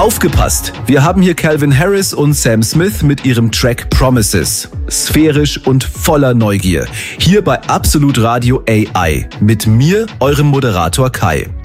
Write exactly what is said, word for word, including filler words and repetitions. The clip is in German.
Aufgepasst! Wir haben hier Calvin Harris und Sam Smith mit ihrem Track Promises. Sphärisch und voller Neugier. Hier bei Absolut Radio A I. Mit mir, eurem Moderator Kai.